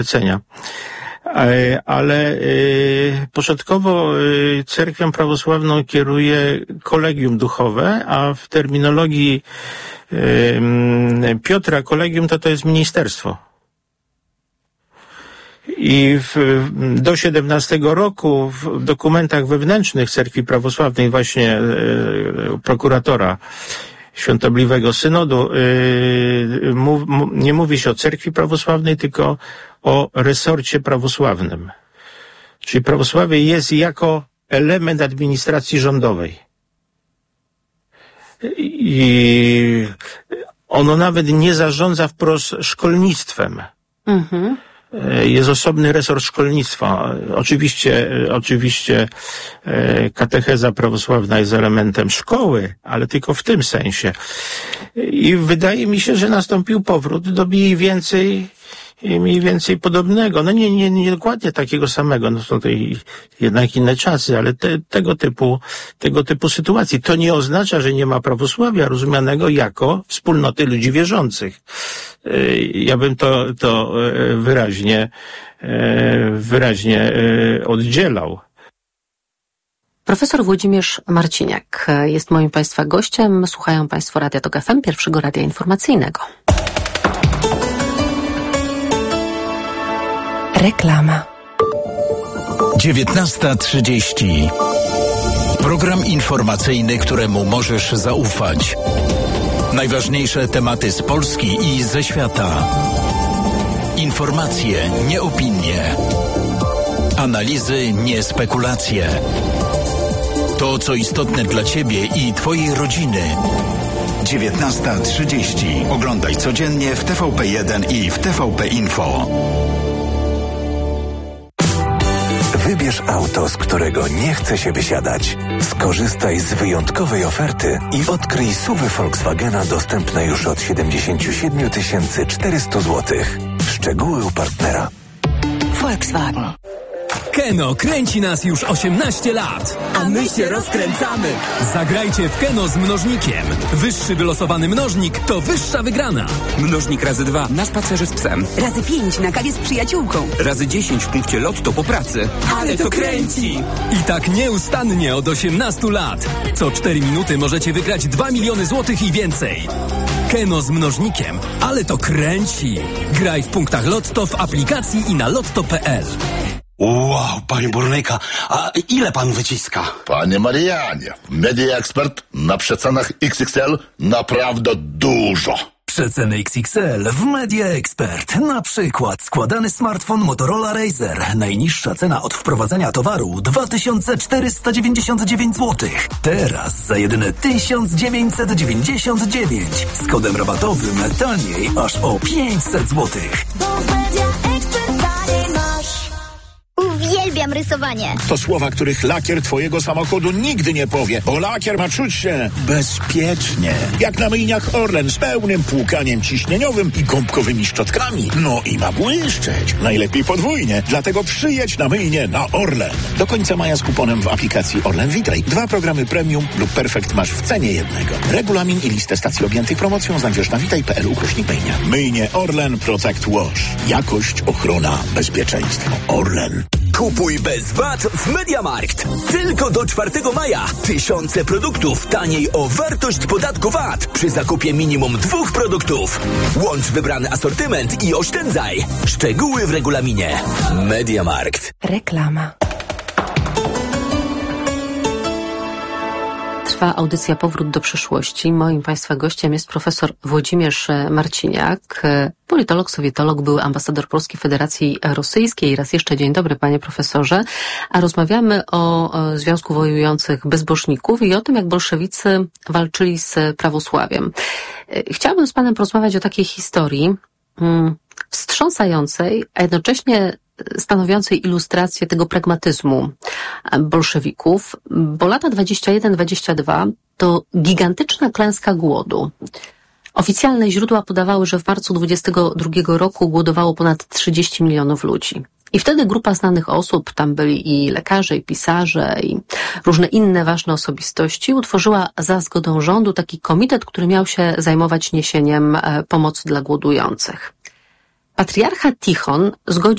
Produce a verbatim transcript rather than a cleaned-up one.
Ale początkowo cerkwią prawosławną kieruje kolegium duchowe, a w terminologii Piotra kolegium to to jest ministerstwo. I w, do siedemnastego roku w dokumentach wewnętrznych cerkwi prawosławnej właśnie e, prokuratora Świątobliwego Synodu e, mów, nie mówi się o cerkwi prawosławnej, tylko o resorcie prawosławnym. Czyli prawosławie jest jako element administracji rządowej. I ono nawet nie zarządza wprost szkolnictwem. Mhm. Jest osobny resort szkolnictwa. Oczywiście, oczywiście katecheza prawosławna jest elementem szkoły, ale tylko w tym sensie. I wydaje mi się, że nastąpił powrót do mniej więcej mniej więcej podobnego. No nie, nie, nie dokładnie takiego samego. No są to jednak inne czasy, ale te, tego typu, tego typu sytuacji. To nie oznacza, że nie ma prawosławia rozumianego jako wspólnoty ludzi wierzących. Ja bym to, to wyraźnie, wyraźnie oddzielał. Profesor Włodzimierz Marciniak jest moim Państwa gościem. Słuchają Państwo Radia Tok F M, pierwszego radia informacyjnego. Reklama. dziewiętnasta trzydzieści. Program informacyjny, któremu możesz zaufać. Najważniejsze tematy z Polski i ze świata. Informacje, nie opinie. Analizy, nie spekulacje. To, co istotne dla Ciebie i Twojej rodziny. dziewiętnasta trzydzieści. Oglądaj codziennie w T V P jeden i w T V P Info. Wybierz auto, z którego nie chce się wysiadać. Skorzystaj z wyjątkowej oferty i odkryj S U V Volkswagena dostępne już od siedemdziesiąt siedem tysięcy czterysta złotych. Szczegóły u partnera. Volkswagen. Keno kręci nas już osiemnaście lat. A my się rozkręcamy. Zagrajcie w Keno z mnożnikiem. Wyższy wylosowany mnożnik to wyższa wygrana. Mnożnik razy dwa na spacerze z psem. Razy pięć na kawie z przyjaciółką. Razy dziesięć w punkcie Lotto po pracy. Ale to kręci! I tak nieustannie od osiemnastu lat. Co cztery minuty możecie wygrać dwa miliony złotych i więcej. Keno z mnożnikiem. Ale to kręci. Graj w punktach Lotto, w aplikacji i na lotto kropka p l. Wow, panie burnyka, a ile pan wyciska? Panie Marianie, Media Expert na przecenach X X L naprawdę dużo. Przeceny X X L w Media Expert. Na przykład składany smartfon Motorola Razr. Najniższa cena od wprowadzenia towaru dwa tysiące czterysta dziewięćdziesiąt dziewięć złotych. Teraz za jedyne tysiąc dziewięćset dziewięćdziesiąt dziewięć. Z kodem rabatowym taniej aż o pięćset złotych. Uwielbiam rysowanie. To słowa, których lakier twojego samochodu nigdy nie powie, bo lakier ma czuć się bezpiecznie. Jak na myjniach Orlen z pełnym płukaniem ciśnieniowym i gąbkowymi szczotkami. No i ma błyszczeć. Najlepiej podwójnie. Dlatego przyjedź na myjnię na Orlen. Do końca maja z kuponem w aplikacji Orlen Witraj. Dwa programy premium lub perfekt masz w cenie jednego. Regulamin i listę stacji objętych promocją znajdziesz na witaj kropka p l ukośnik myjnia. Myjnie Orlen Protect Wash. Jakość, ochrona, bezpieczeństwo. Orlen. Kupuj bez V A T w MediaMarkt. Tylko do czwartego maja. Tysiące produktów taniej o wartość podatku V A T przy zakupie minimum dwóch produktów. Łącz wybrany asortyment i oszczędzaj. Szczegóły w regulaminie. MediaMarkt. Reklama. Trwa audycja Powrót do przyszłości. Moim Państwa gościem jest profesor Włodzimierz Marciniak, politolog, sowietolog, były ambasador Polskiej Federacji Rosyjskiej. Raz jeszcze dzień dobry, panie profesorze. A rozmawiamy o Związku Wojujących Bezbożników i o tym, jak bolszewicy walczyli z prawosławiem. Chciałabym z panem porozmawiać o takiej historii hmm, wstrząsającej, a jednocześnie stanowiącej ilustrację tego pragmatyzmu bolszewików, bo lata dwadzieścia jeden dwadzieścia dwa to gigantyczna klęska głodu. Oficjalne źródła podawały, że w marcu dwudziestego drugiego roku głodowało ponad trzydzieści milionów ludzi. I wtedy grupa znanych osób, tam byli i lekarze, i pisarze, i różne inne ważne osobistości, utworzyła za zgodą rządu taki komitet, który miał się zajmować niesieniem pomocy dla głodujących. Patriarcha Tichon zgodził